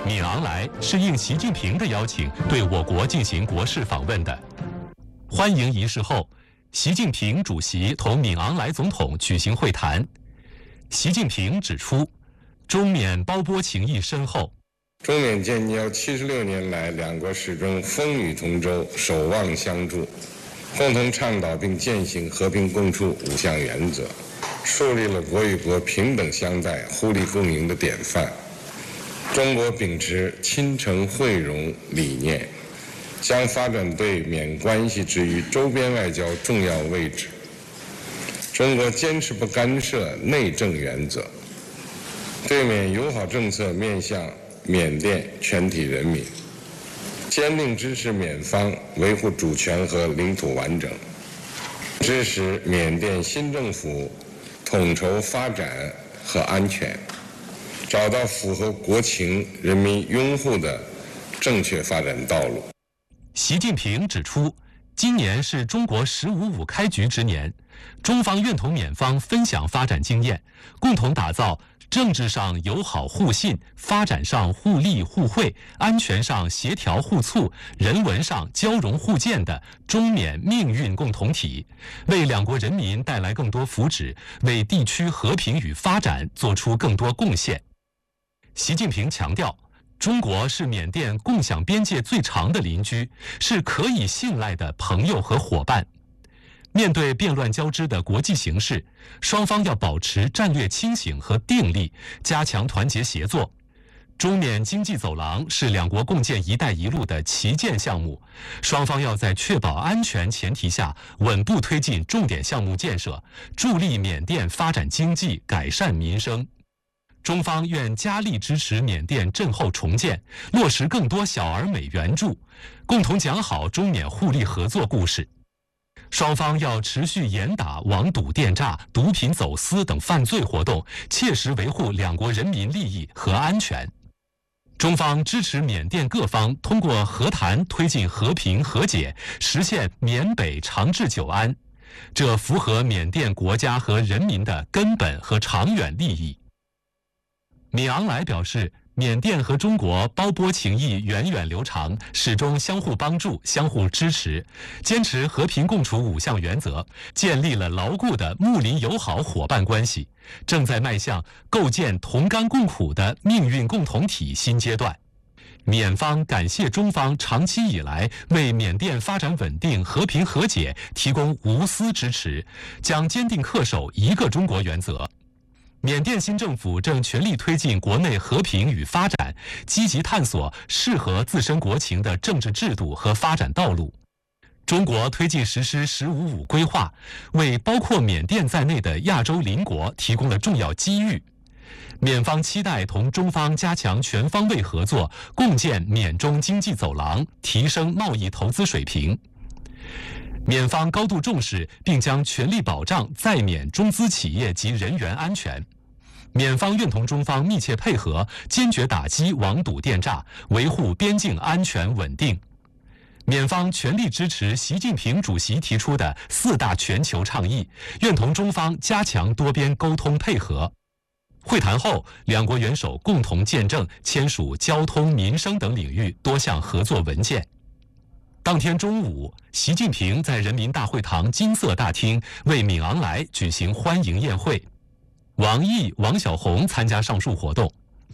敏昂莱是应习近平的邀请对我国进行国事访问的。欢迎仪式后，习近平主席同敏昂莱总统举行会谈。习近平指出，中缅胞波情谊深厚。 中缅建交76年来，两国始终风雨同舟，守望相助，共同倡导并践行和平共处5项原则，树立了国与国平等相待、互利共赢的典范。中国秉持亲诚惠容理念，将发展对缅关系置于周边外交重要位置。中国坚持不干涉内政原则，对缅友好政策面向缅甸全体人民，坚定支持缅方维护主权和领土完整，支持缅甸新政府统筹发展和安全，找到符合国情、人民拥护的正确发展道路。 习近平指出，今年是中国“15+5”开局之年，中方愿同缅方分享发展经验，共同打造政治上友好互信，发展上互利互惠，安全上协调互促，人文上交融互鉴的中缅命运共同体，为两国人民带来更多福祉，为地区和平与发展做出更多贡献。习近平强调，中国是缅甸共享边界最长的邻居，是可以信赖的朋友和伙伴。面对变乱交织的国际形势，双方要保持战略清醒和定力，加强团结协作。中缅经济走廊是两国共建“一带一路”的旗舰项目，双方要在确保安全前提下，稳步推进重点项目建设，助力缅甸发展经济、改善民生。中方愿加力支持缅甸震后重建，落实更多小而美援助，共同讲好中缅互利合作故事。双方要持续严打网赌电诈、毒品走私等犯罪活动，切实维护两国人民利益和安全。中方支持缅甸各方通过和谈推进和平和解，实现缅北长治久安，这符合缅甸国家和人民的根本和长远利益。敏昂莱表示，缅甸和中国胞波情谊源远流长，始终相互帮助、相互支持，坚持和平共处5项原则，建立了牢固的睦邻友好伙伴关系，正在迈向构建同甘共苦的命运共同体新阶段。缅方感谢中方长期以来为缅甸发展稳定、和平和解提供无私支持，将坚定恪守一个中国原则。缅甸新政府正全力推进国内和平与发展，积极探索适合自身国情的政治制度和发展道路。中国推进实施“15+5”规划，为包括缅甸在内的亚洲邻国提供了重要机遇。缅方期待同中方加强全方位合作，共建缅中经济走廊，提升贸易投资水平。缅方高度重视，并将全力保障在缅中资企业及人员安全。缅方愿同中方密切配合，坚决打击网赌电诈，维护边境安全稳定。缅方全力支持习近平主席提出的4大全球倡议，愿同中方加强多边沟通配合。会谈后，两国元首共同见证签署交通、民生等领域多项合作文件。当天中午，习近平在人民大会堂金色大厅为敏昂莱举行欢迎宴会。王毅、王晓红参加上述活动。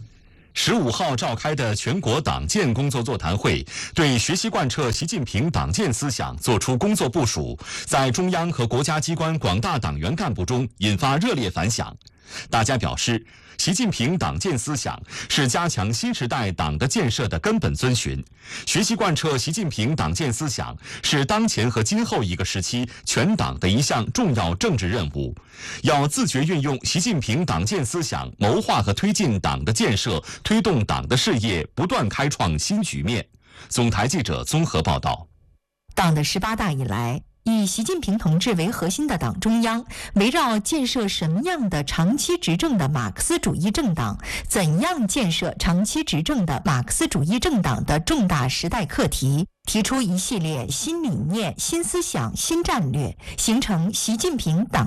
15号召开的全国党建工作座谈会，对学习贯彻习近平党建思想作出工作部署，在中央和国家机关广大党员干部中引发热烈反响。大家表示，习近平党建思想是加强新时代党的建设的根本遵循，学习贯彻习近平党建思想是当前和今后一个时期全党的一项重要政治任务，要自觉运用习近平党建思想，谋划和推进党的建设，推动党的事业不断开创新局面。总台记者综合报道。 党的18大以来，以习近平同志为核心的党中央，围绕建设什么样的长期执政的马克思主义政党，怎样建设长期执政的马克思主义政党的重大时代课题，提出一系列新理念、新思想、新战略，形成习近平党